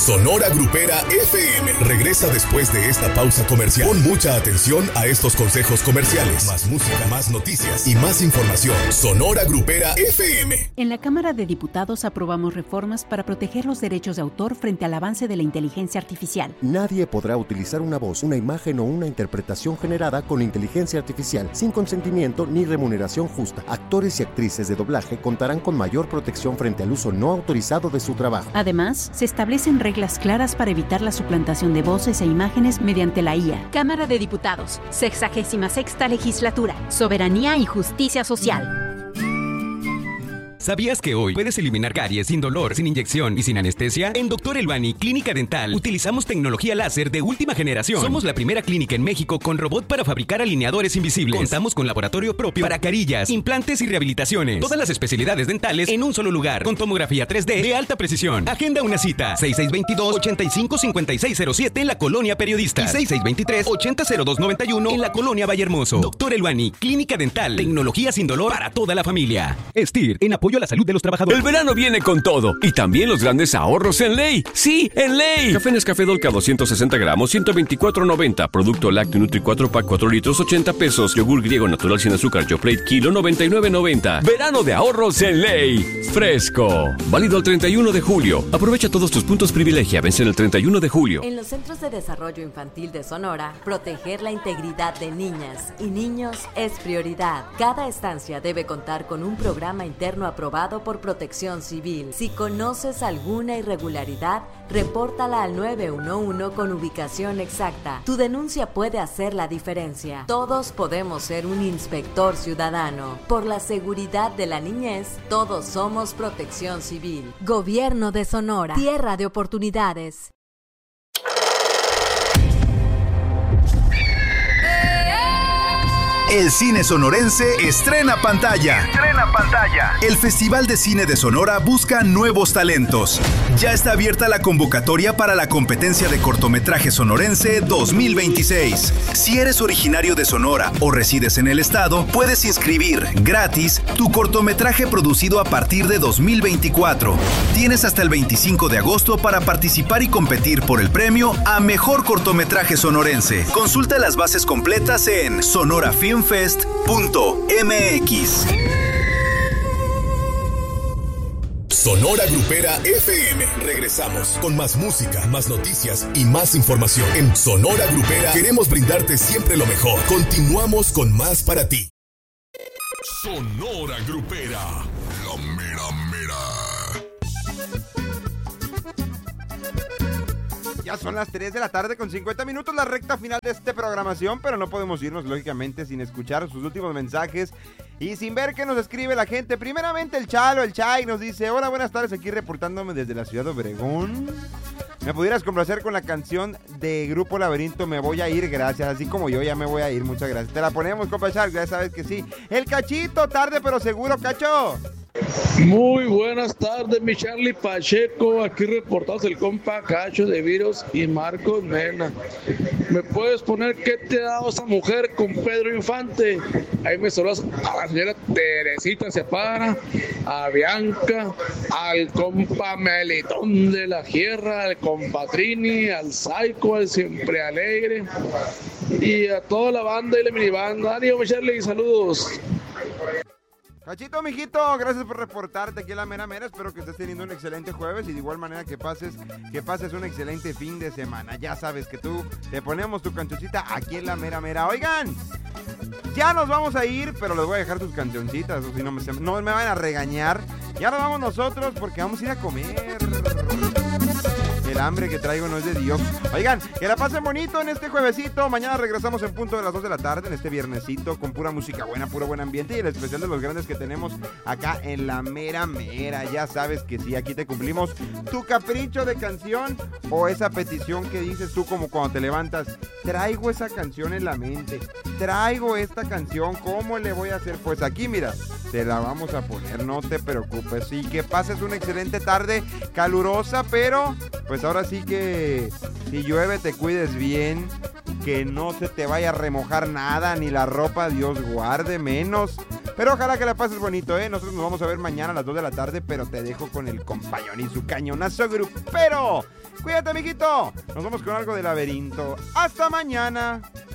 Sonora Grupera FM regresa después de esta pausa comercial. Pon mucha atención a estos consejos comerciales. Más música, más noticias y más información. Sonora Grupera FM. En la Cámara de Diputados aprobamos reformas para proteger los derechos de autor frente al avance de la inteligencia artificial. Nadie podrá utilizar una voz, una imagen o una interpretación generada con inteligencia artificial sin consentimiento ni remuneración justa. Actores y actrices de doblaje contarán con mayor protección frente al uso no autorizado de su trabajo. Además, se establecen reglas claras para evitar la suplantación de voces e imágenes mediante la IA. Cámara de Diputados, 66ª Legislatura, Soberanía y Justicia Social. ¿Sabías que hoy puedes eliminar caries sin dolor, sin inyección y sin anestesia? En Dr. Elbani Clínica Dental utilizamos tecnología láser de última generación. Somos la primera clínica en México con robot para fabricar alineadores invisibles. Contamos con laboratorio propio para carillas, implantes y rehabilitaciones. Todas las especialidades dentales en un solo lugar, con tomografía 3D de alta precisión. Agenda una cita, 6622-855607 en la Colonia Periodista y 6623-800291 en la Colonia Vallehermoso. Dr. Elbani Clínica Dental, tecnología sin dolor para toda la familia. STIR, en apoyo a la salud de los trabajadores. El verano viene con todo y también los grandes ahorros en Ley. ¡Sí, en Ley! Café Nescafé Dolca 260 gramos, 124.90. Producto Lácteo Nutri 4 Pack 4 litros, 80 pesos. Yogur griego natural sin azúcar Yoplait kilo, 99.90. Verano de ahorros en Ley. Fresco. Válido el 31 de julio. Aprovecha todos tus puntos privilegia. Vence el 31 de julio. En los Centros de Desarrollo Infantil de Sonora, proteger la integridad de niñas y niños es prioridad. Cada estancia debe contar con un programa interno aprobado por Protección Civil. Si conoces alguna irregularidad, repórtala al 911 con ubicación exacta. Tu denuncia puede hacer la diferencia. Todos podemos ser un inspector ciudadano. Por la seguridad de la niñez, todos somos Protección Civil. Gobierno de Sonora. Tierra de oportunidades. El cine sonorense estrena pantalla. El Festival de Cine de Sonora busca nuevos talentos. Ya está abierta la convocatoria para la competencia de cortometraje sonorense 2026. Si eres originario de Sonora o resides en el estado, puedes inscribir gratis tu cortometraje producido a partir de 2024. Tienes hasta el 25 de agosto para participar y competir por el premio a Mejor Cortometraje Sonorense. Consulta las bases completas en sonorafilmfest.mx. Sonora Grupera FM. Regresamos con más música, más noticias y más información. En Sonora Grupera queremos brindarte siempre lo mejor. Continuamos con más para ti. Sonora Grupera, la mera mera. Ya son las 3 de la tarde con 50 minutos, la recta final de esta programación, pero no podemos irnos, lógicamente, sin escuchar sus últimos mensajes y sin ver qué nos escribe la gente. Primeramente el Chay nos dice: hola, buenas tardes, aquí reportándome desde la ciudad de Obregón. ¿Me pudieras complacer con la canción de Grupo Laberinto? Me voy a ir, gracias. Así como yo ya me voy a ir, muchas gracias. Te la ponemos, compa Shark, ya sabes que sí. El Cachito, tarde pero seguro, Cacho. Muy buenas tardes, mi Charlie Pacheco, aquí reportados el compa Cacho de Virus y Marcos Mena. ¿Me puedes poner qué te ha dado esa mujer con Pedro Infante? Ahí me saludas a la señora Teresita Separa, a Bianca, al compa Melitón de la Sierra, al compa Trini, al Psycho, al Siempre Alegre y a toda la banda y la minibanda. Ánimo, mi Charlie, saludos. Cachito, mijito, gracias por reportarte aquí en la mera mera. Espero que estés teniendo un excelente jueves y de igual manera que pases un excelente fin de semana. Ya sabes que tú te ponemos tu cancioncita aquí en la mera mera. Oigan, ya nos vamos a ir, pero les voy a dejar sus cancioncitas, o si no me van a regañar. Ya nos vamos nosotros porque vamos a ir a comer. El hambre que traigo no es de Dios. Oigan, que la pasen bonito en este juevesito. Mañana regresamos en punto de las 2 de la tarde, en este viernesito, con pura música buena, puro buen ambiente y el especial de los grandes que tenemos acá en la mera mera. Ya sabes que sí, aquí te cumplimos tu capricho de canción o esa petición que dices tú como cuando te levantas. Traigo esa canción en la mente, traigo esta canción, ¿cómo le voy a hacer? Pues aquí, mira, te la vamos a poner, no te preocupes. Y que pases una excelente tarde, calurosa, pero pues ahora sí que si llueve te cuides bien, que no se te vaya a remojar nada, ni la ropa, Dios guarde, menos Pero ojalá que la pases bonito, ¿eh? Nosotros nos vamos a ver mañana a las 2 de la tarde, pero te dejo con el compañón y su cañonazo grupero. Cuídate, amiguito. Nos vamos con algo de Laberinto. Hasta mañana.